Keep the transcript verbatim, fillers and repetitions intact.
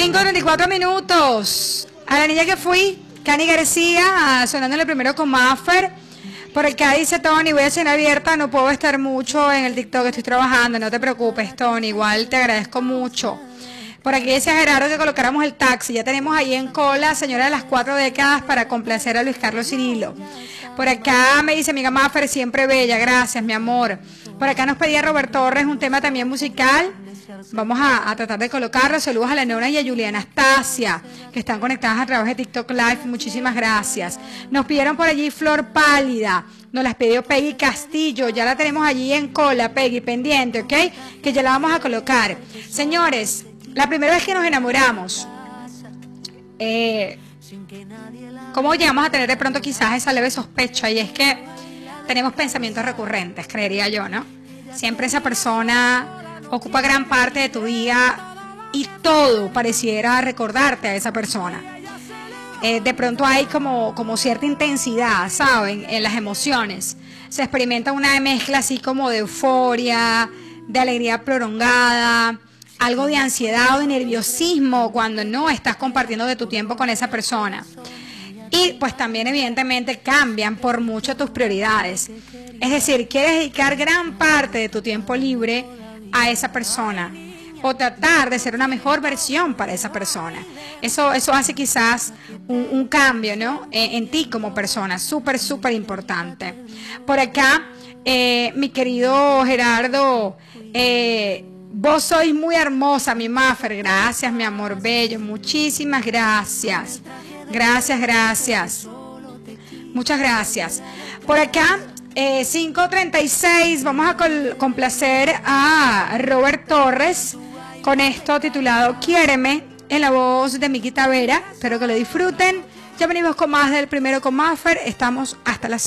cinco treinta y cuatro minutos. A la niña que fui, Cani García, sonándole primero con Maffer. Por acá dice Tony, voy a cenar abierta, no puedo estar mucho en el TikTok, estoy trabajando, no te preocupes, Tony, igual te agradezco mucho. Por aquí dice Gerardo que colocáramos el taxi, ya tenemos ahí en cola, señora de las cuatro décadas, para complacer a Luis Carlos Cirilo. Por acá me dice amiga Maffer, siempre bella, gracias mi amor. Por acá nos pedía Robert Torres un tema también musical. Vamos a, a tratar de colocarlo. Saludos a la Nona y a Julia Anastasia, que están conectadas a través de TikTok Live. Muchísimas gracias. Nos pidieron por allí Flor Pálida. Nos las pidió Peggy Castillo. Ya la tenemos allí en cola, Peggy, pendiente, ¿ok? Que ya la vamos a colocar. Señores, la primera vez que nos enamoramos, eh, ¿cómo llegamos a tener de pronto quizás esa leve sospecha? Y es que tenemos pensamientos recurrentes, creería yo, ¿no? Siempre esa persona ocupa gran parte de tu día y todo pareciera recordarte a esa persona. Eh, de pronto hay como, como cierta intensidad, ¿saben? En las emociones. Se experimenta una mezcla así como de euforia, de alegría prolongada, algo de ansiedad o de nerviosismo cuando no estás compartiendo de tu tiempo con esa persona. Y pues también evidentemente cambian por mucho tus prioridades. Es decir, quieres dedicar gran parte de tu tiempo libre a esa persona o tratar de ser una mejor versión para esa persona. Eso, eso hace quizás un, un cambio, ¿no? En, en ti como persona, súper, súper importante. Por acá, eh, mi querido Gerardo, eh, vos sois muy hermosa, mi Maffer. Gracias, mi amor bello. Muchísimas gracias. Gracias, gracias. Muchas gracias. Por acá, eh, cinco treinta y seis, vamos a complacer a Robert Torres con esto titulado Quiéreme, en la voz de Miki Tavera. Espero que lo disfruten. Ya venimos con más del primero con Maffer. Estamos hasta las